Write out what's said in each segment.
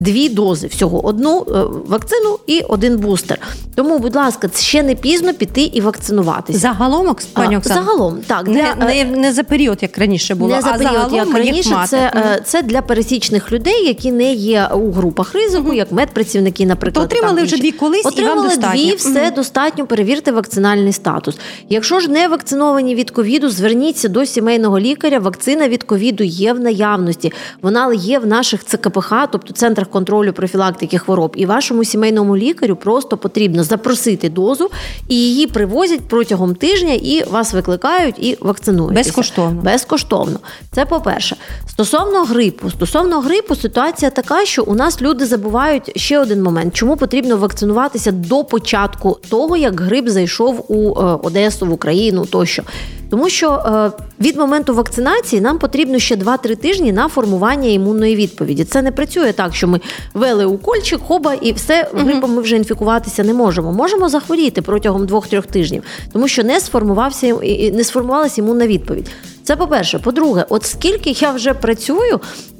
2 дози всього, 1 вакцину і 1 бустер. Тому, будь ласка, ще не пізно піти і вакцинуватися. Загалом, пані Оксано? Загалом, так. Не за період, як раніше було, не за період, загалом як раніше. Це для пересічних людей, які не є у групах ризику, як медпрацівники, наприклад. То отримали вже 2 колись, і вам достатньо. Отримали 2, все достатньо, перевірте вакцинальний статус. Якщо ж не вакциновані від ковіду, зверніться до сімейного лікаря. Вакцина від ковіду є в наявності. Вона є в наших ЦКПХ, тобто центрах контролю профілактики хвороб. І вашому сімейному лікарю просто потрібно запросити дозу, і її привозять протягом тижня, і вас викликають і вакцинують. Безкоштовно. Це по-перше. Стосовно грипу ситуація така, що у нас люди забувають ще один момент. Чому потрібно вакцинуватися до початку того, як грип зайшов у Одесу, в Україну тощо. Тому що від моменту вакцинації нам потрібно ще 2-3 тижні на формування імунної відповіді. Це не працює так, що ми ввели укольчик, хоба, і все, грипом ми вже інфікуватися не можемо. Можемо захворіти протягом 2-3 тижнів, тому що не сформувалася імунна відповідь. Це по-перше. По-друге, от скільки я вже працюю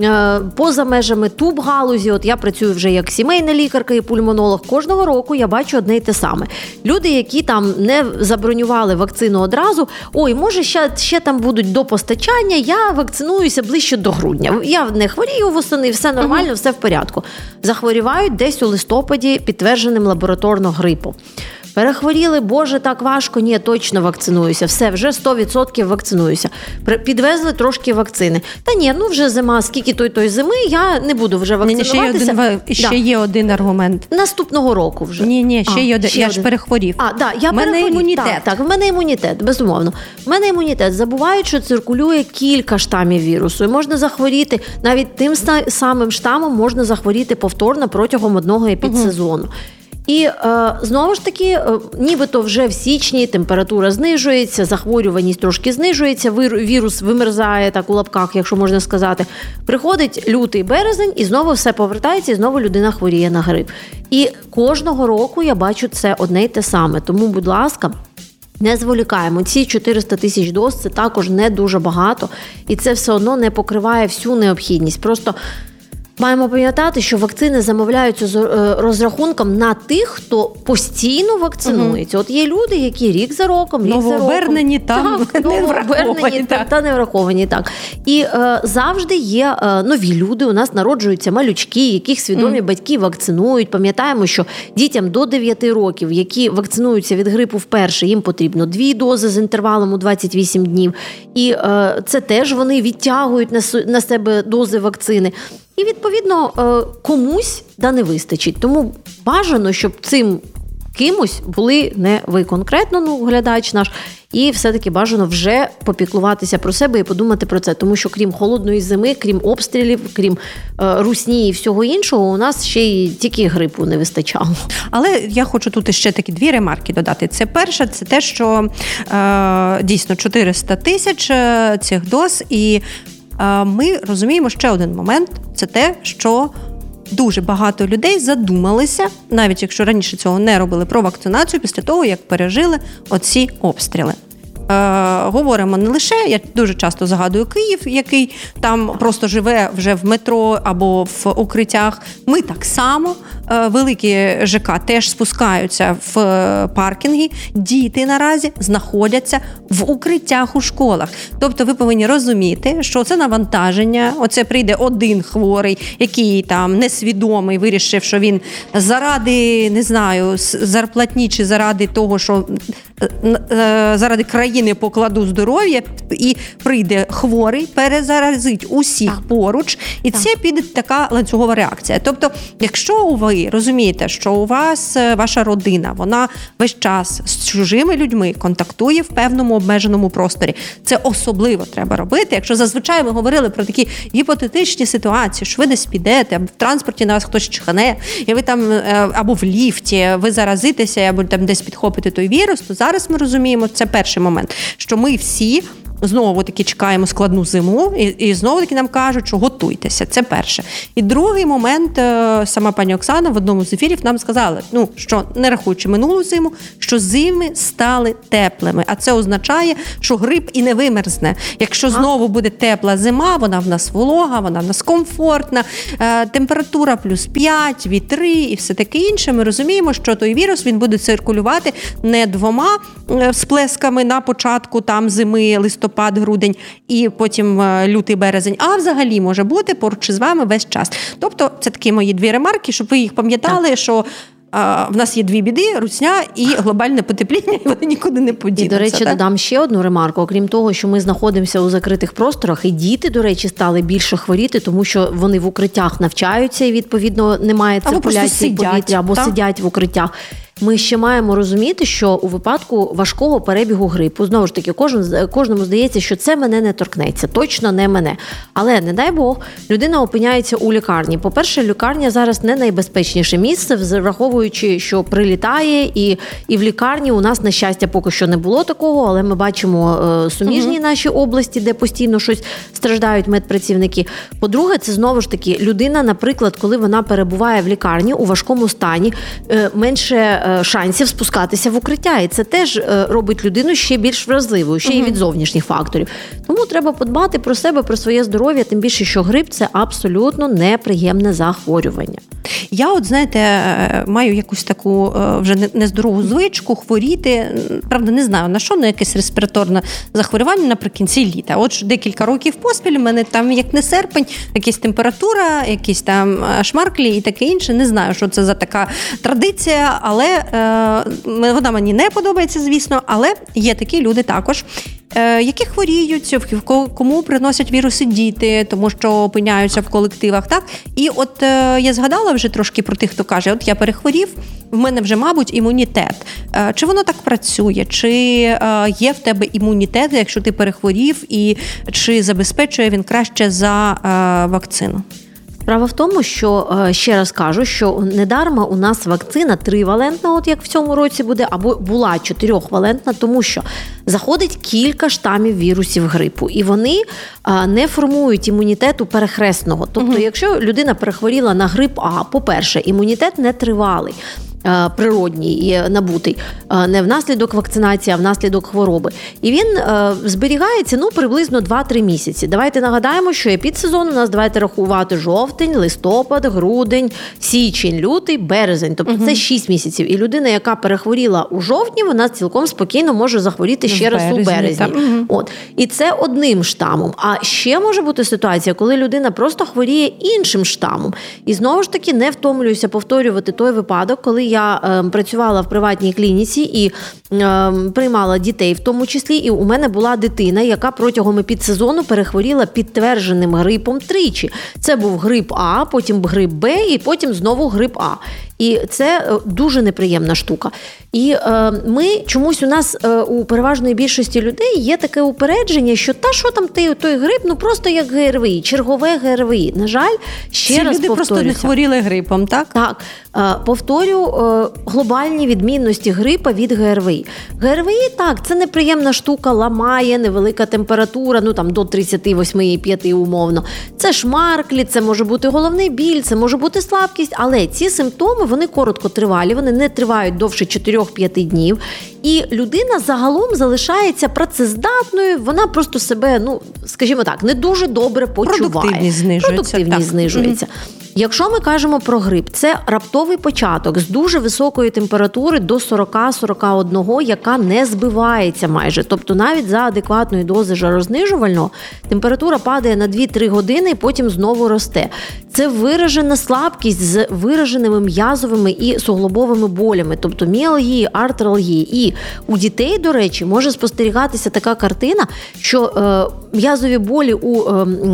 поза межами тубгалузі, от я працюю вже як сімейна лікарка і пульмонолог, кожного року я бачу одне й те саме. Люди, які там не забронювали вакцину одразу, може ще там будуть до постачання, я вакцинуюся ближче до грудня. Я не хворію восени, все нормально, все в порядку. Захворівають десь у листопаді підтвердженим лабораторно грипом. Перехворіли, боже, так важко, ні, точно вакцинуюся, все, вже 100% вакцинуюся. Підвезли трошки вакцини. Та ні, вже зима, скільки той зими, я не буду вже вакцинуватися. Ще є один аргумент. Наступного року вже. Ні, ще є один, я ж перехворів. Я в мене імунітет. Так, в мене імунітет, безумовно. В мене імунітет. Забувають, що циркулює кілька штамів вірусу, і можна захворіти, навіть тим самим штамом можна захворіти повторно протягом одного епідсезону. І знову ж таки, нібито вже в січні температура знижується, захворюваність трошки знижується, вірус вимерзає, так у лапках, якщо можна сказати. Приходить лютий, березень, і знову все повертається, і знову людина хворіє на грип. І кожного року я бачу це одне й те саме. Тому, будь ласка, не зволікаємо. Ці 400 тисяч доз – це також не дуже багато, і це все одно не покриває всю необхідність. Просто маємо пам'ятати, що вакцини замовляються з розрахунком на тих, хто постійно вакцинується. От є люди, які рік за роком, новообернені та не враховані. Так. І завжди є нові люди, у нас народжуються малючки, яких свідомі батьки вакцинують. Пам'ятаємо, що дітям до 9 років, які вакцинуються від грипу вперше, їм потрібно 2 дози з інтервалом у 28 днів. І це теж вони відтягують на себе дози вакцини. І, відповідно, комусь не вистачить. Тому бажано, щоб цим кимось були не ви конкретно, глядач наш, і все-таки бажано вже попіклуватися про себе і подумати про це. Тому що крім холодної зими, крім обстрілів, крім русні і всього іншого, у нас ще й тільки грипу не вистачало. Але я хочу тут ще такі 2 ремарки додати. Це перше, це те, що дійсно 400 тисяч цих доз, і ми розуміємо ще один момент, це те, що дуже багато людей задумалися, навіть якщо раніше цього не робили, про вакцинацію після того, як пережили оці обстріли. Говоримо не лише, я дуже часто згадую Київ, який там просто живе вже в метро або в укриттях. Ми так само, великі ЖК теж спускаються в паркінги. Діти наразі знаходяться в укриттях у школах. Тобто ви повинні розуміти, що це навантаження, оце прийде один хворий, який там несвідомий, вирішив, що він заради, не знаю, зарплатні чи заради того, що заради країни покладу здоров'я, і прийде хворий, перезаразить усіх поруч, і це піде така ланцюгова реакція. Тобто, якщо ви розумієте, що у вас ваша родина, вона весь час з чужими людьми контактує в певному обмеженому просторі, це особливо треба робити. Якщо зазвичай ми говорили про такі гіпотетичні ситуації, що ви десь підете, або в транспорті на вас хтось чхане, і ви там, або в ліфті, ви заразитеся, або там десь підхопите той вірус, то зараз ми розуміємо, це перший момент, що ми всі знову-таки чекаємо складну зиму, і знову-таки нам кажуть, що готуйтеся. Це перше. І другий момент, сама пані Оксана в одному з ефірів нам сказала, що не рахуючи минулу зиму, що зими стали теплими. А це означає, що грип і не вимерзне. Якщо знову буде тепла зима, вона в нас волога, вона в нас комфортна, температура плюс 5, вітри і все таке інше, ми розуміємо, що той вірус, він буде циркулювати не 2 сплесками на початку там зими, листопад, грудень і потім лютий, березень, а взагалі може бути поруч із вами весь час. Тобто це такі мої 2 ремарки, щоб ви їх пам'ятали, що в нас є 2 біди: русня і глобальне потепління, і вони нікуди не подінуться. І, до речі, додам ще одну ремарку. Окрім того, що ми знаходимося у закритих просторах, і діти, до речі, стали більше хворіти, тому що вони в укриттях навчаються, і, відповідно, немає циркуляції повітря, або сидять в укриттях. Ми ще маємо розуміти, що у випадку важкого перебігу грипу, знову ж таки, кожному здається, що це мене не торкнеться, точно не мене. Але, не дай Бог, людина опиняється у лікарні. По-перше, лікарня зараз не найбезпечніше місце, враховуючи, що прилітає, і в лікарні у нас, на щастя, поки що не було такого, але ми бачимо суміжні наші області, де постійно щось страждають медпрацівники. По-друге, це знову ж таки людина, наприклад, коли вона перебуває в лікарні у важкому стані, менше шансів спускатися в укриття. І це теж робить людину ще більш вразливою, ще й від зовнішніх факторів. Тому треба подбати про себе, про своє здоров'я, тим більше, що грип – це абсолютно неприємне захворювання. Я, маю якусь таку вже нездорову звичку хворіти, правда, не знаю на що, на якесь респіраторне захворювання наприкінці літа. От декілька років поспіль, в мене там, як не серпень, якась температура, якісь там шмарклі і таке інше. Не знаю, що це за така традиція, але вона мені не подобається, звісно, але є такі люди також, які хворіють, кому приносять віруси діти, тому що опиняються в колективах, так? І от я згадала вже трошки про тих, хто каже, от я перехворів, в мене вже, мабуть, імунітет. Чи воно так працює? Чи є в тебе імунітет, якщо ти перехворів, і чи забезпечує він краще за вакцину? Справа в тому, що, ще раз кажу, що недарма у нас вакцина 3-валентна, от як в цьому році буде, або була 4-валентна, тому що заходить кілька штамів вірусів грипу, і вони не формують імунітету перехресного. Тобто, якщо людина перехворіла на грип А, по-перше, імунітет не тривалий, природній і набутий, не внаслідок вакцинації, а внаслідок хвороби. І він зберігається, приблизно 2-3 місяці. Давайте нагадаємо, що епідсезон у нас, давайте рахувати, жовтень, листопад, грудень, січень, лютий, березень. Тобто це 6 місяців. І людина, яка перехворіла у жовтні, вона цілком спокійно може захворіти ще раз у березні. І це одним штамом. А ще може бути ситуація, коли людина просто хворіє іншим штамом. І знову ж таки, не втомлююся повторювати той випадок, коли я працювала в приватній клініці і приймала дітей в тому числі, і у мене була дитина, яка протягом епідсезону перехворіла підтвердженим грипом 3. Це був грип А, потім грип Б і потім знову грип А. І це дуже неприємна штука. І ми чомусь у нас у переважної більшості людей є таке упередження, що що там той грип, просто як ГРВІ, чергове ГРВІ. На жаль, ще раз повторюся. Ці люди просто не хворіли грипом, так? Так. Повторю глобальні відмінності грипа від ГРВІ. ГРВІ, так, це неприємна штука, ламає, невелика температура, до 38,5 умовно. Це шмарклі, це може бути головний біль, це може бути слабкість, але ці симптоми, вони короткотривалі, вони не тривають довше 4-5 днів. І людина загалом залишається працездатною, вона просто себе, скажімо так, не дуже добре почуває. Продуктивність знижується. Якщо ми кажемо про грип, це раптовий початок з дуже високої температури до 40-41, яка не збивається майже. Тобто навіть за адекватної дози жарознижувального температура падає на 2-3 години і потім знову росте. Це виражена слабкість з вираженими м'язовими і суглобовими болями, тобто міалгії, артралгії. І у дітей, до речі, може спостерігатися така картина, що м'язові болі у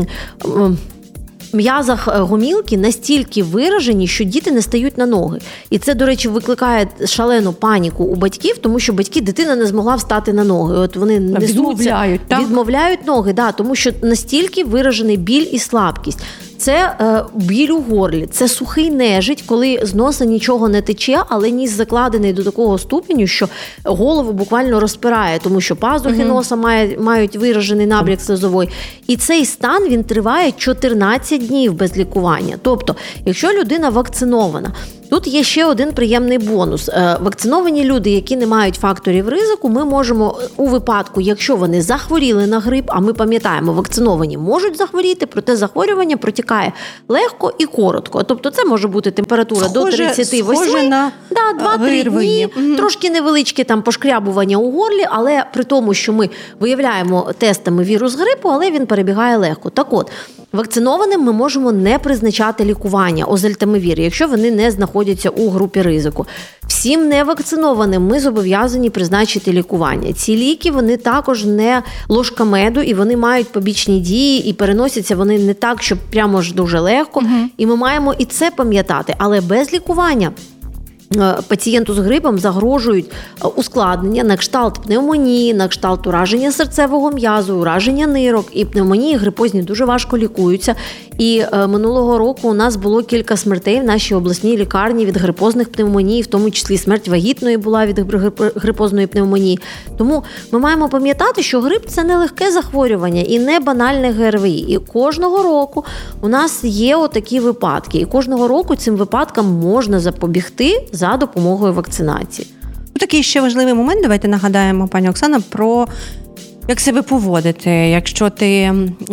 м'язах гомілки настільки виражені, що діти не стають на ноги. І це, до речі, викликає шалену паніку у батьків, тому що дитина не змогла встати на ноги. От вони несуться, відмовляють ноги, тому що настільки виражений біль і слабкість. Це біль у горлі, це сухий нежить, коли з носа нічого не тече, але ніс закладений до такого ступеню, що голову буквально розпирає, тому що пазухи носа мають виражений набряк слизової. І цей стан, він триває 14 днів без лікування. Тобто, якщо людина вакцинована, тут є ще один приємний бонус. Вакциновані люди, які не мають факторів ризику, ми можемо у випадку, якщо вони захворіли на грип, а ми пам'ятаємо, вакциновані можуть захворіти, проте захворювання протікає легко і коротко. Тобто це може бути температура до 38, на 2-3 дні, трошки невеличке там пошкрябування у горлі, але при тому, що ми виявляємо тестами вірус грипу, але він перебігає легко. Так от, вакцинованим ми можемо не призначати лікування озельтамивір, якщо вони не знаходяться у групі ризику. Всім невакцинованим ми зобов'язані призначити лікування. Ці ліки, вони також не ложка меду, і вони мають побічні дії, і переносяться вони не так, щоб прямо ж дуже легко. І ми маємо і це пам'ятати, але без лікування пацієнту з грипом загрожують ускладнення на кшталт пневмонії, на кшталт ураження серцевого м'язу, ураження нирок. І пневмонії грипозні дуже важко лікуються. І минулого року у нас було кілька смертей в нашій обласній лікарні від грипозних пневмоній, в тому числі смерть вагітної була від грипозної пневмонії. Тому ми маємо пам'ятати, що грип – це не легке захворювання і не банальне ГРВІ. І кожного року у нас є отакі випадки. І кожного року цим випадкам можна запобігти за допомогою вакцинації. Такий ще важливий момент, давайте нагадаємо, пані Оксана, про як себе поводити. Якщо ти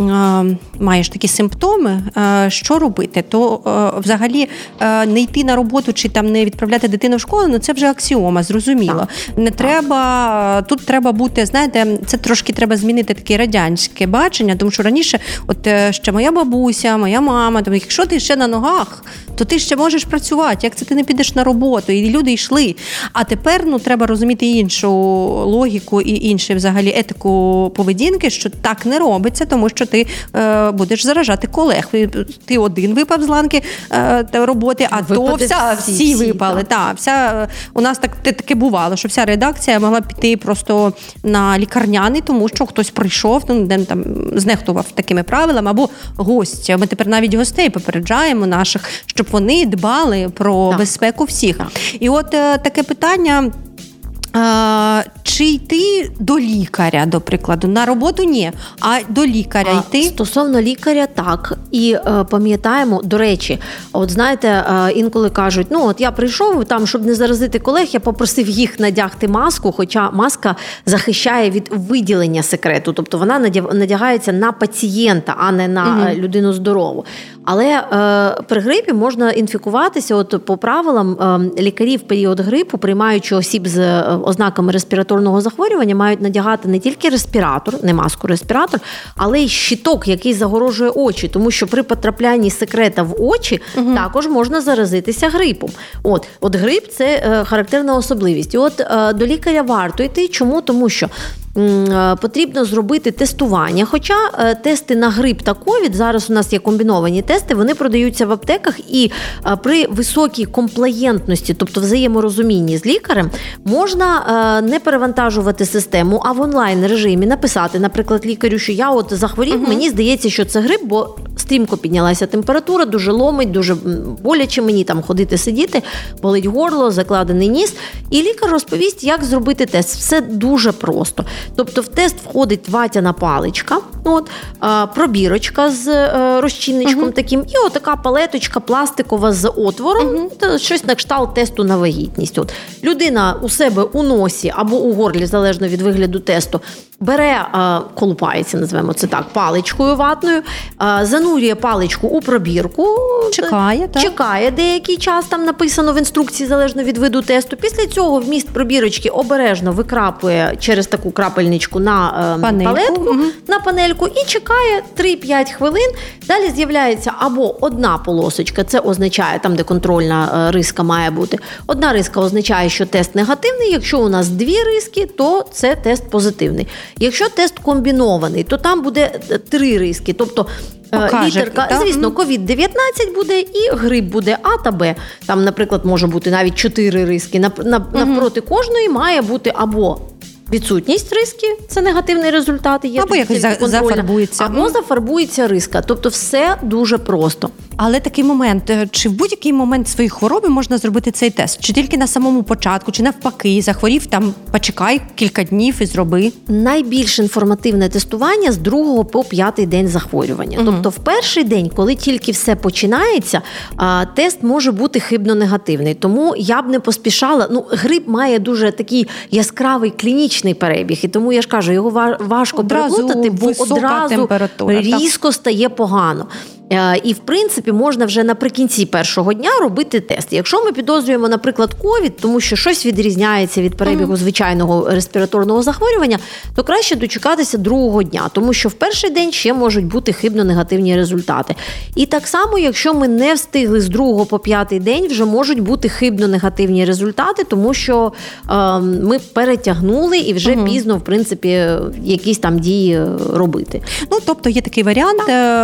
маєш такі симптоми, що робити? То взагалі не йти на роботу чи там не відправляти дитину в школу, ну це вже аксіома, зрозуміло. Не треба, тут треба бути, знаєте, це трошки треба змінити таке радянське бачення, тому що раніше, от ще моя бабуся, моя мама, там, якщо ти ще на ногах, то ти ще можеш працювати, як це ти не підеш на роботу, і люди йшли. А тепер, треба розуміти іншу логіку і іншу взагалі етику поведінки, що так не робиться, тому що ти будеш заражати колег. Ти один випав з ланки роботи, а то всі випали. У нас таке бувало, що вся редакція могла піти просто на лікарняний, тому що хтось прийшов, там знехтував такими правилами, або гості. Ми тепер навіть гостей попереджаємо наших, щоб вони дбали про безпеку всіх. І от таке питання, чи йти до лікаря, до прикладу? На роботу ні, а до лікаря йти? Стосовно лікаря, так. І пам'ятаємо, до речі, от знаєте, інколи кажуть, от я прийшов, там, щоб не заразити колег, я попросив їх надягти маску, хоча маска захищає від виділення секрету, тобто вона надягається на пацієнта, а не на людину здорову. Але при грипі можна інфікуватися, от по правилам лікарі в період грипу, приймаючи осіб з ознаками респіраторного захворювання, мають надягати не тільки респіратор, не маску, респіратор, але й щиток, який загорожує очі, тому що при потраплянні секрета в очі також можна заразитися грипом. От грип – це характерна особливість. І от до лікаря варто йти. Чому? Тому що потрібно зробити тестування, хоча тести на грип та ковід, зараз у нас є комбіновані тести, вони продаються в аптеках, і при високій комплаєнтності, тобто взаєморозумінні з лікарем, можна не перевантажувати систему, а в онлайн-режимі написати, наприклад, лікарю, що я от захворів, мені здається, що це грип, бо стрімко піднялася температура, дуже ломить, дуже боляче мені там ходити, сидіти, болить горло, закладений ніс, і лікар розповість, як зробити тест. Все дуже просто. Тобто в тест входить ватяна паличка, пробірочка з розчинничком таким, і отака палеточка пластикова з отвором, щось на кшталт тесту на вагітність. Людина у себе у носі або у горлі, залежно від вигляду тесту, бере, колупається, називаємо це так, паличкою ватною, занурює паличку у пробірку, чекає деякий час, там написано в інструкції, залежно від виду тесту. Після цього вміст пробірочки обережно викрапує через таку крапельничку на палетку, на панельку і чекає 3-5 хвилин. Далі з'являється або одна полосочка, це означає, там, де контрольна риска має бути. Одна риска означає, що тест негативний, якщо у нас 2 риски, то це тест позитивний. Якщо тест комбінований, то там буде 3 риски, тобто літерка, звісно, COVID-19 буде і грип буде А та Б. Там, наприклад, може бути навіть 4 риски. Навпроти кожної має бути або відсутність риски, це негативний результат, є або якось зафарбується. Або зафарбується риска. Тобто все дуже просто. Але такий момент, чи в будь-який момент своєї хвороби можна зробити цей тест? Чи тільки на самому початку, чи навпаки, захворів, там почекай кілька днів і зроби? Найбільш інформативне тестування з 2 по 5 день захворювання. Тобто в перший день, коли тільки все починається, тест може бути хибно-негативний. Тому я б не поспішала. Грип має дуже такий яскравий клінічний перебіг, і тому я ж кажу, його важко переплутати, бо одразу різко стає погано. І, в принципі, можна вже наприкінці першого дня робити тест. Якщо ми підозрюємо, наприклад, ковід, тому що щось відрізняється від перебігу звичайного респіраторного захворювання, то краще дочекатися другого дня, тому що в перший день ще можуть бути хибно-негативні результати. І так само, якщо ми не встигли з 2 по 5 день, вже можуть бути хибно-негативні результати, тому що ми перетягнули і вже пізно, в принципі, якісь там дії робити. Тобто є такий варіант,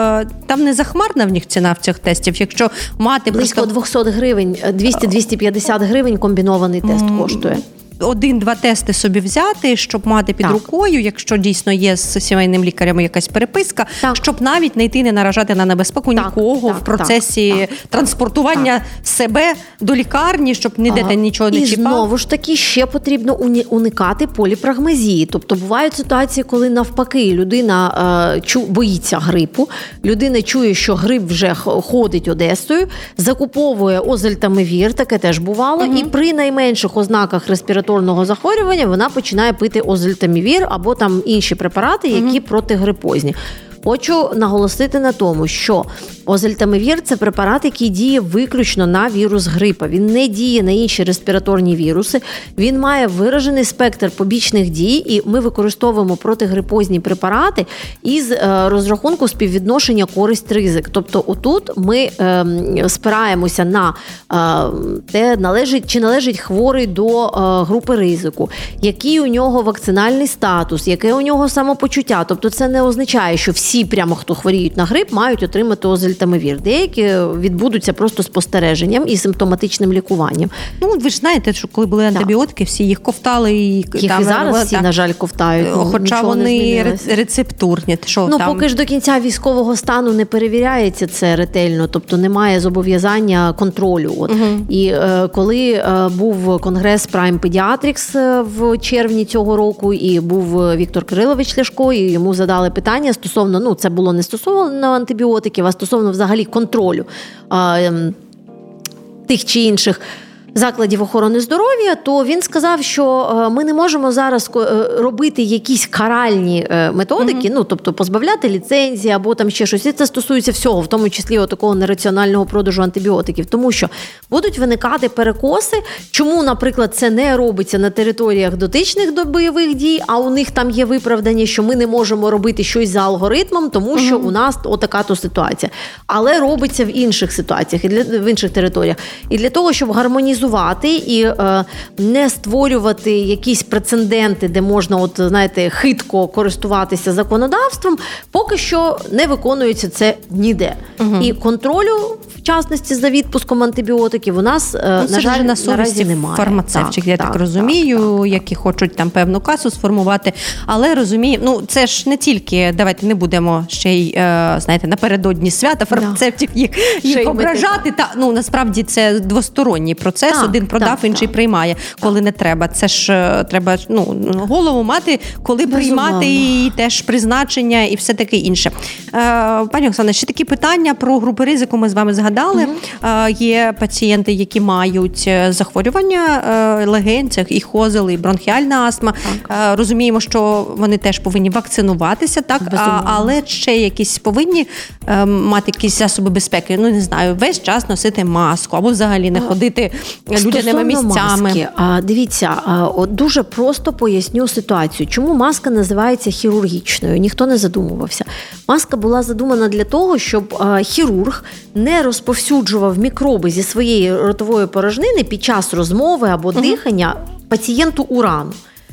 там не захмарна в них ціна в цих тестів, якщо мати... Близько 200 гривень, 200-250 гривень комбінований тест коштує. 1-2 тести собі взяти, щоб мати під рукою, якщо дійсно є з сімейним лікарем якась переписка, щоб навіть не йти, не наражати на небезпеку нікого в процесі транспортування себе до лікарні, щоб ніде нічого не чіпав. І знову ж таки ще потрібно уникати поліпрагмазії. Тобто бувають ситуації, коли навпаки людина боїться грипу, людина чує, що грип вже ходить Одесою, закуповує озельтамивір, таке теж бувало, і при найменших ознаках респіраторного захворювання вона починає пити озельтамівір або там інші препарати, які протигрипозні. Хочу наголосити на тому, що озельтамивір – це препарат, який діє виключно на вірус грипа. Він не діє на інші респіраторні віруси. Він має виражений спектр побічних дій, і ми використовуємо протигрипозні препарати із розрахунку співвідношення користь-ризик. Тобто отут ми спираємося на те, чи належить хворий до групи ризику, який у нього вакцинальний статус, яке у нього самопочуття. Тобто це не означає, що всі прямо, хто хворіють на грип, мають отримати озельтамивір. Деякі відбудуться просто спостереженням і симптоматичним лікуванням. Ви ж знаєте, що коли були антибіотики, всі їх ковтали. Їх і зараз всі, на жаль, ковтають. Хоча вони рецептурні. Поки ж до кінця військового стану не перевіряється це ретельно, тобто немає зобов'язання контролю. І коли був конгрес Prime Pediatrics в червні цього року, і був Віктор Кирилович Ляшко, і йому задали питання стосовно, це було не стосовно антибіотиків, а стосовно взагалі контролю тих чи інших закладів охорони здоров'я, то він сказав, що ми не можемо зараз робити якісь каральні методики, тобто позбавляти ліцензії або там ще щось. І це стосується всього, в тому числі такого нераціонального продажу антибіотиків, тому що будуть виникати перекоси, чому, наприклад, це не робиться на територіях дотичних до бойових дій, а у них там є виправдання, що ми не можемо робити щось за алгоритмом, тому що у нас отака-то ситуація. Але робиться в інших ситуаціях, в інших територіях. І для того, щоб гармонізувати і не створювати якісь прецеденти, де можна, хитко користуватися законодавством, поки що не виконується це ніде. І контролю, в частності, за відпуском антибіотиків у нас, на жаль, наразі немає. Фармацевтів, я так розумію, які хочуть там певну касу сформувати, але розумію, це ж не тільки, давайте не будемо ще й, напередодні свята фармацевтів їх ображати. Насправді це двосторонній процес. Один продав, інший приймає, коли не треба. Це ж треба голову мати, коли приймати, і теж призначення, і все таке інше. Пані Оксано, ще такі питання про групи ризику ми з вами згадали. Є пацієнти, які мають захворювання легень, це і хозел, і бронхіальна астма. Розуміємо, що вони теж повинні вакцинуватися, так? Але ще якісь повинні мати якісь засоби безпеки. Не знаю, весь час носити маску, або взагалі не ходити людяними місцями. Маски, дивіться, дуже просто поясню ситуацію. Чому маска називається хірургічною? Ніхто не задумувався. Маска була задумана для того, щоб хірург не розповсюджував мікроби зі своєї ротової порожнини під час розмови або дихання пацієнту у рану.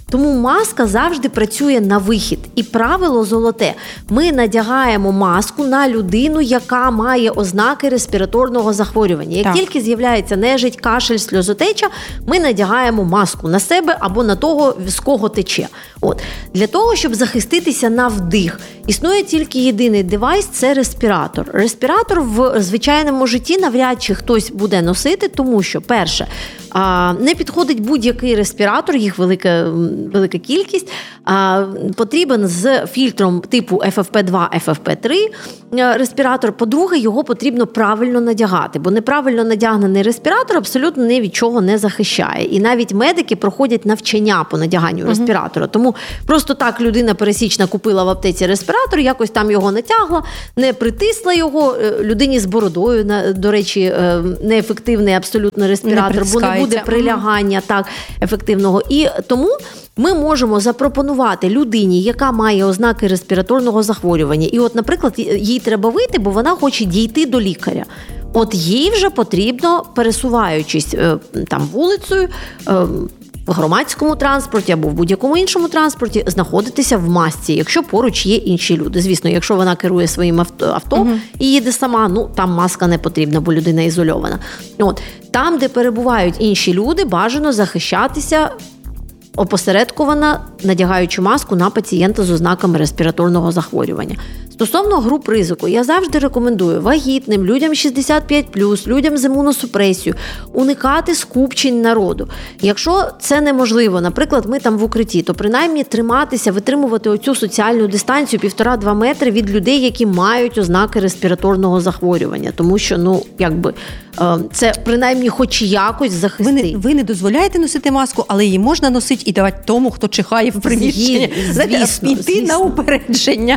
Тому маска завжди працює на вихід. І правило золоте. Ми надягаємо маску на людину, яка має ознаки респіраторного захворювання. Як тільки з'являється нежить, кашель, сльозотеча, ми надягаємо маску на себе або на того, з кого тече. Для того, щоб захиститися на вдих, існує тільки єдиний девайс – це респіратор. Респіратор в звичайному житті навряд чи хтось буде носити, тому що, перше, не підходить будь-який респіратор, їх велика кількість. Потрібен з фільтром типу FFP2, FFP3 респіратор. По-друге, його потрібно правильно надягати, бо неправильно надягнений респіратор абсолютно ні від чого не захищає. І навіть медики проходять навчання по надяганню респіратора. Тому просто так людина пересічна купила в аптеці респіратор, якось там його натягла, не притисла його. Людині з бородою, до речі, неефективний абсолютно респіратор, бо не буде прилягання так ефективного. І тому ми можемо запропонувати людині, яка має ознаки респіраторного захворювання. І наприклад, їй треба вийти, бо вона хоче дійти до лікаря. Їй вже потрібно, пересуваючись там вулицею, в громадському транспорті або в будь-якому іншому транспорті, знаходитися в масці, якщо поруч є інші люди. Звісно, якщо вона керує своїм авто і їде сама, там маска не потрібна, бо людина ізольована. Там, де перебувають інші люди, бажано захищатися опосередковано, надягаючи маску на пацієнта з ознаками респіраторного захворювання. Стосовно груп ризику, я завжди рекомендую вагітним, людям 65+, людям з імуносупресією уникати скупчень народу. Якщо це неможливо, наприклад, ми там в укритті, то принаймні витримувати оцю соціальну дистанцію 1,5-2 метри від людей, які мають ознаки респіраторного захворювання. Тому що, це принаймні хоч якось захистить. Ви не дозволяєте носити маску, але її можна носити і давати тому, хто чихає в приміщенні. Звісно. Іти на упередження.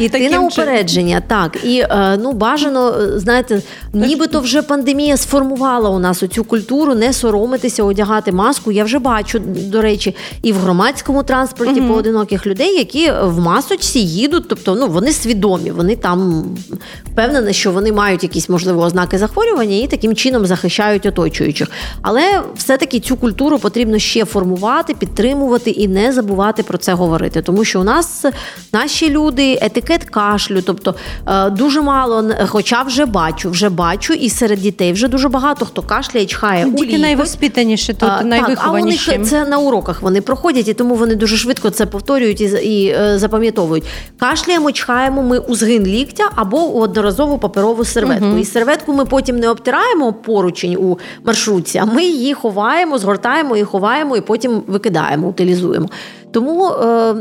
Так. І, бажано, знаєте, нібито вже пандемія сформувала у нас оцю культуру не соромитися, одягати маску. Я вже бачу, до речі, і в громадському транспорті поодиноких людей, які в масочці їдуть, тобто, вони свідомі, вони там впевнені, що вони мають якісь, можливо, ознаки захворювання і таким чином захищають оточуючих. Але все-таки цю культуру потрібно ще формувати, підтримувати і не забувати про це говорити. Тому що у нас наші люди, етикет кашлю, тобто дуже мало, хоча вже бачу, і серед дітей вже дуже багато хто кашляє, чхає у лікоть. Тільки найвоспитаніші, тобто найвихованіші. А у них це на уроках вони проходять, і тому вони дуже швидко це повторюють і запам'ятовують. Кашляємо, чхаємо ми у згин ліктя або у одноразову паперову серветку. І серветку ми потім не обтираємо поручень у маршрутці, а ми її ховаємо, згортаємо і ховаємо, і потім викидаємо, утилізуємо. Тому,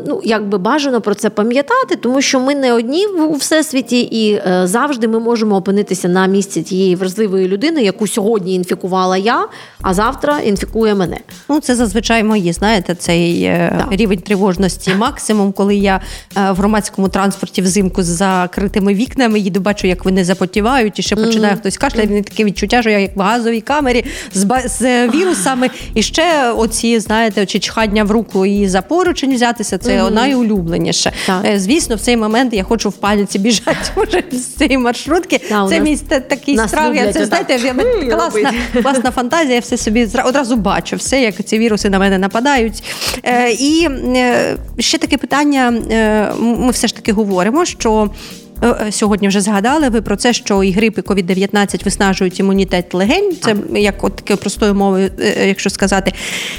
бажано про це пам'ятати, тому що ми не одні у всесвіті, і завжди ми можемо опинитися на місці тієї вразливої людини, яку сьогодні інфікувала я, а завтра інфікує мене. Це зазвичай мої, знаєте, цей рівень тривожності максимум, коли я в громадському транспорті взимку з закритими вікнами їду, бачу, як вони запотівають, і ще починає хтось кашляти, і таке відчуття, що я як в газовій камері з вірусами, і ще оці, знаєте, чхання в руку і за поручень взятися, це найулюбленіше. Звісно, в цей момент я хочу в паніці біжати вже з цієї маршрутки. Це мій такий страх. Це, знаєте, класна фантазія, я все собі одразу бачу, все, як ці віруси на мене нападають. І ще таке питання, ми все ж таки говоримо, що сьогодні вже згадали ви про це, що і грип, і COVID-19 виснажують імунітет легень, це як такою простою мовою, якщо сказати.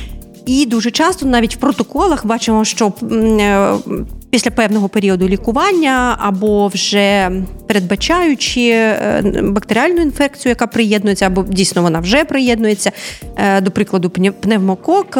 І дуже часто навіть в протоколах бачимо, що після певного періоду лікування або вже передбачаючи бактеріальну інфекцію, яка приєднується, або дійсно вона вже приєднується, до прикладу, пневмокок,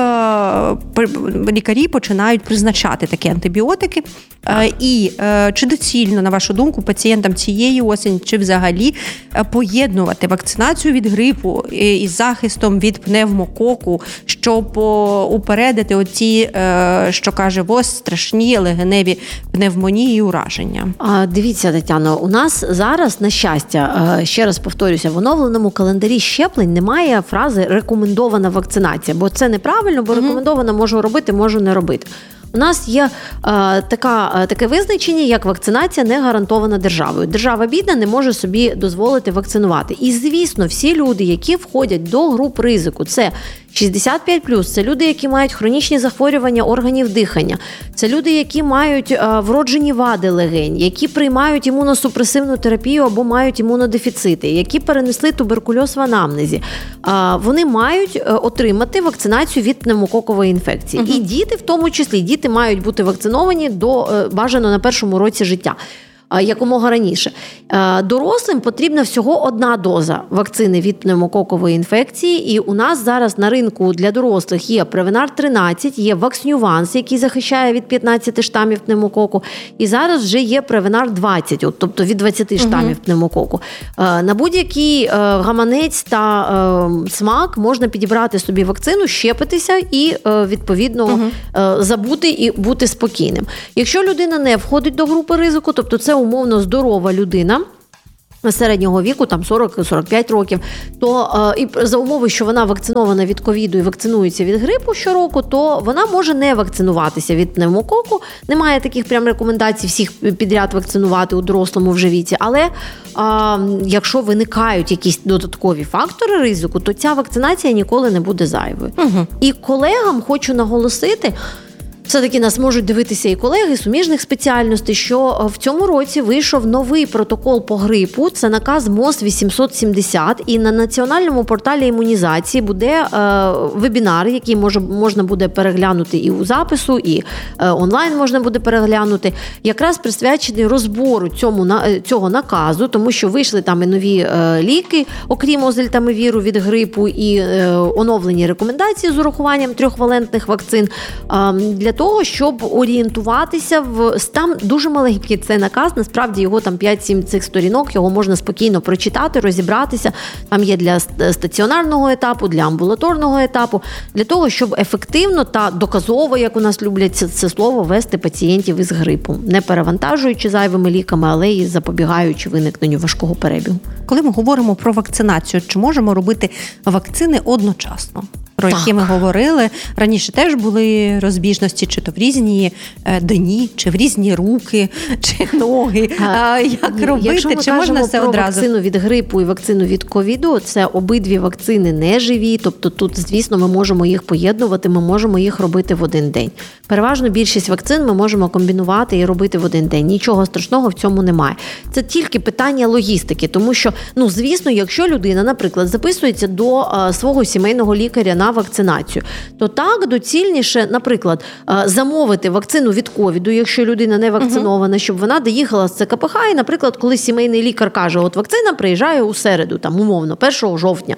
лікарі починають призначати такі антибіотики. І чи доцільно, на вашу думку, пацієнтам цієї осені, чи взагалі поєднувати вакцинацію від грипу із захистом від пневмококу, щоб упередити оці, що каже ВОЗ, страшні легеневі пневмонії і ураження? Дивіться, Тетяно, у нас зараз, на щастя, ще раз повторюся, в оновленому календарі щеплень немає фрази «рекомендована вакцинація», бо це неправильно, бо рекомендована можу робити, можу не робити. У нас є таке визначення, як вакцинація не гарантована державою. Держава бідна не може собі дозволити вакцинувати. І, звісно, всі люди, які входять до груп ризику, це 65+, це люди, які мають хронічні захворювання органів дихання. Це люди, які мають вроджені вади легень, які приймають імуносупресивну терапію або мають імунодефіцити, які перенесли туберкульоз в анамнезі. Вони мають отримати вакцинацію від пневмококової інфекції. І діти, в тому числі, діти мають бути вакциновані бажано на першому році життя. Якомога раніше. Дорослим потрібна всього 1 доза вакцини від пневмококової інфекції, і у нас зараз на ринку для дорослих є Превенар 13, є Вакснюванс, який захищає від 15 штамів пневмококу, і зараз вже є Превенар 20, тобто від 20 штамів пневмококу. На будь-який гаманець та смак можна підібрати собі вакцину, щепитися і, відповідно, забути і бути спокійним. Якщо людина не входить до групи ризику, тобто це умовно здорова людина середнього віку, там 40-45 років, то і за умови, що вона вакцинована від ковіду і вакцинується від грипу щороку, то вона може не вакцинуватися від пневмококу. Немає таких прям рекомендацій всіх підряд вакцинувати у дорослому вже віці. Але якщо виникають якісь додаткові фактори ризику, то ця вакцинація ніколи не буде зайвою. І колегам хочу наголосити, все-таки нас можуть дивитися і колеги суміжних спеціальностей, що в цьому році вийшов новий протокол по грипу, це наказ МОЗ 870, і на національному порталі імунізації буде вебінар, який можна буде переглянути і у запису, і онлайн можна буде переглянути, якраз присвячений розбору цього наказу, тому що вийшли там і нові ліки, окрім озельтамивіру від грипу, і оновлені рекомендації з урахуванням 3-валентних вакцин для того, щоб орієнтуватися там дуже маленький цей наказ, насправді його там 5-7 цих сторінок, його можна спокійно прочитати, розібратися. Там є для стаціонарного етапу, для амбулаторного етапу, для того, щоб ефективно та доказово, як у нас люблять це слово, вести пацієнтів із грипу, не перевантажуючи зайвими ліками, але і запобігаючи виникненню важкого перебігу. Коли ми говоримо про вакцинацію, чи можемо робити вакцини одночасно? Про які ми говорили. Раніше теж були розбіжності, чи то в різні дні, чи в різні руки, чи ноги. Як робити? Чи можна це одразу? Вакцину від грипу і вакцину від ковіду, це обидві вакцини не живі, тобто тут, звісно, ми можемо їх поєднувати, ми можемо їх робити в один день. Переважно більшість вакцин ми можемо комбінувати і робити в один день. Нічого страшного в цьому немає. Це тільки питання логістики, тому що, звісно, якщо людина, наприклад, записується до свого сімейного лікаря на вакцинацію, то так доцільніше, наприклад, замовити вакцину від ковіду, якщо людина не вакцинована, щоб вона доїхала з ЦКПХ і, наприклад, коли сімейний лікар каже, от вакцина приїжджає у середу, там, умовно, 1 жовтня,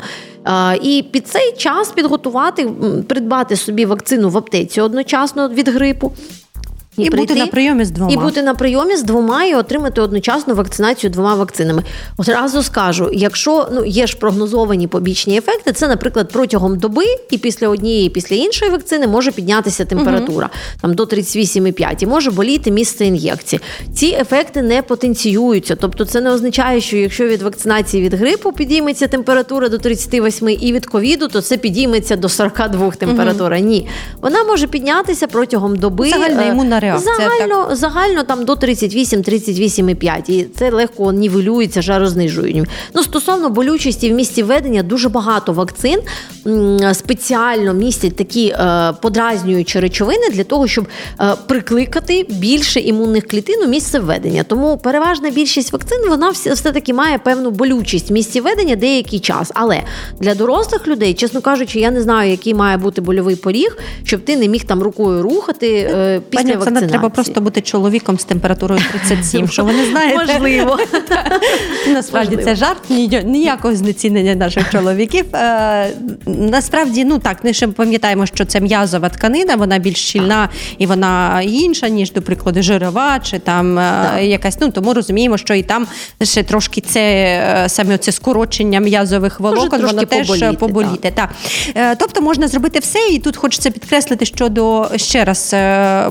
і під цей час підготувати, придбати собі вакцину в аптеці одночасно від грипу. І бути на прийомі з двома. І бути на прийомі з двома і отримати одночасно вакцинацію 2 вакцинами. Одразу скажу, якщо є ж прогнозовані побічні ефекти, це, наприклад, протягом доби і після однієї, і після іншої вакцини може піднятися температура там, до 38,5 і може боліти місце ін'єкції. Ці ефекти не потенціюються, тобто це не означає, що якщо від вакцинації від грипу підійметься температура до 38 і від ковіду, то це підійметься до 42 температура. Ні. Вона може піднятися протягом доби. Загальна імунна реакція. Загально там до 38-38,5. І це легко нівелюється жарознижуванням. Стосовно болючості в місці введення, дуже багато вакцин спеціально містять такі подразнюючі речовини для того, щоб прикликати більше імунних клітин у місце введення. Тому переважна більшість вакцин, вона все-таки має певну болючість в місці введення деякий час. Але для дорослих людей, чесно кажучи, я не знаю, який має бути больовий поріг, щоб ти не міг там рукою рухати після вакцинації. Треба просто бути чоловіком з температурою 37, що ви не знаєте. Можливо. Насправді це жарт, ніякого знецінення наших чоловіків. Насправді, ми ще пам'ятаємо, що це м'язова тканина, вона більш щільна і вона інша, ніж, до прикладу, жирова, чи там якась, тому розуміємо, що і там ще трошки це саме оце скорочення м'язових волокон, воно теж поболіти. Так. Тобто можна зробити все, і тут хочеться підкреслити, ще раз почула вже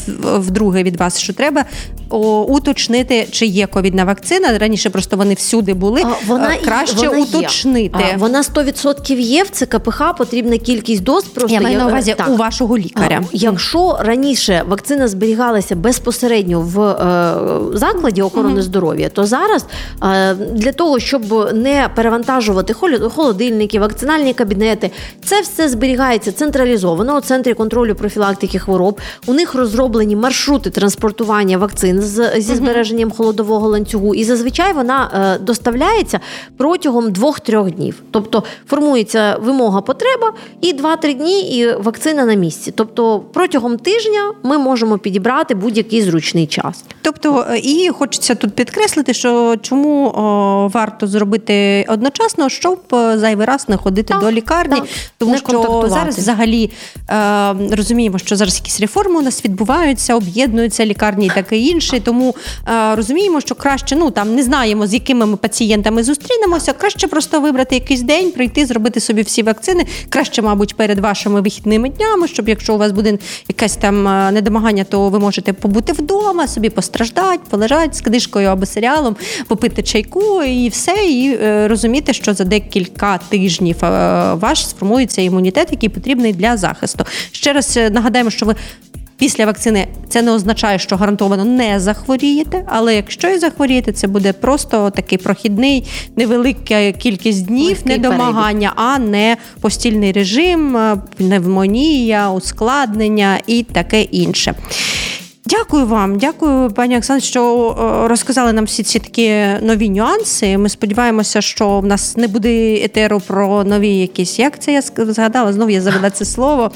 вдруге від вас, що треба уточнити, чи є ковідна вакцина. Раніше просто вони всюди були. Краще уточнити. Вона 100% є в ЦКПХ, потрібна кількість доз. Просто я маю на увазі у вашого лікаря. Якщо раніше вакцина зберігалася безпосередньо в закладі охорони здоров'я, то зараз для того, щоб не перевантажувати холодильники, вакцинальні кабінети, це все зберігається централізовано у Центрі контролю профілактики хвороб. У них розроблені маршрути транспортування вакцин зі збереженням холодового ланцюгу, і зазвичай вона доставляється протягом 2-3 днів. Тобто формується вимога, потреба, і 2-3 дні, і вакцина на місці. Тобто протягом тижня ми можемо підібрати будь-який зручний час. Тобто, і хочеться тут підкреслити, що чому варто зробити одночасно, щоб зайвий раз не ходити до лікарні, тому що зараз взагалі розуміємо, що зараз якісь реформи у нас відбуваються, об'єднуються лікарні і таке інше, тому розуміємо, що краще, не знаємо, з якими ми пацієнтами зустрінемося, краще просто вибрати якийсь день, прийти, зробити собі всі вакцини, краще, мабуть, перед вашими вихідними днями, щоб якщо у вас буде якесь там недомагання, то ви можете побути вдома, собі постраждати, полежати з книжкою або серіалом, попити чайку і все, і розуміти, що за декілька тижнів ваш сформується імунітет, який потрібний для захисту. Ще раз нагадаємо, що ви після вакцини це не означає, що гарантовано не захворієте, але якщо і захворієте, це буде просто такий прохідний, невелика кількість днів недомагання, а не постільний режим, пневмонія, ускладнення і таке інше. Дякую вам, дякую, пані Оксано, що розказали нам всі ці такі нові нюанси. Ми сподіваємося, що в нас не буде етеру про нові якісь, як це я згадала, знову я забула це слово.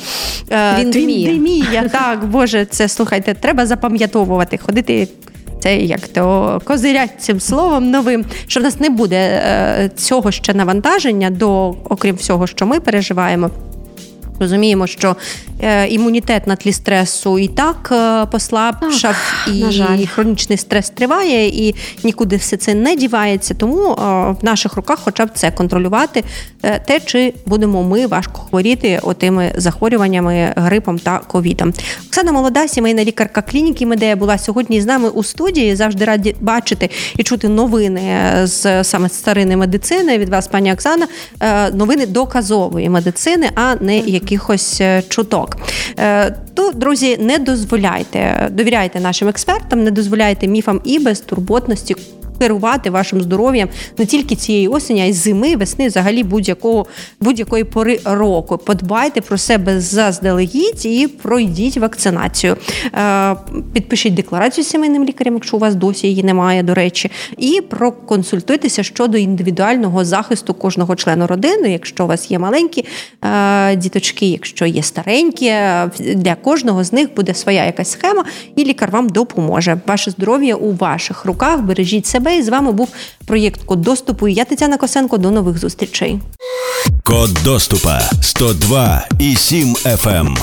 Твіндемія. Так, Боже, це, слухайте, треба запам'ятовувати, ходити, це як то козирять цим словом новим, що в нас не буде цього ще навантаження окрім всього, що ми переживаємо. Розуміємо, що імунітет на тлі стресу і так послабшав, і хронічний стрес триває, і нікуди все це не дівається. Тому в наших руках хоча б це контролювати, те, чи будемо ми важко хворіти отими захворюваннями, грипом та ковідом. Оксана Молода, сімейна лікарка клініки Медея, була сьогодні з нами у студії. Завжди раді бачити і чути новини саме з старинної медицини від вас, пані Оксана. Новини доказової медицини, а не якихось чуток. То, друзі, не дозволяйте, довіряйте нашим експертам, не дозволяйте міфам і безтурботності керувати вашим здоров'ям не тільки цієї осені, а й зими, весни, взагалі будь-якої пори року. Подбайте про себе заздалегідь і пройдіть вакцинацію. Підпишіть декларацію з сімейним лікарем, якщо у вас досі її немає, до речі, і проконсультуйтеся щодо індивідуального захисту кожного члена родини, якщо у вас є маленькі діточки, якщо є старенькі, для кожного з них буде своя якась схема, і лікар вам допоможе. Ваше здоров'я у ваших руках, бережіть себе. І з вами був проєкт «Код доступу». І я, Тетяна Косенко. До нових зустрічей. Код доступа 102,7 FM.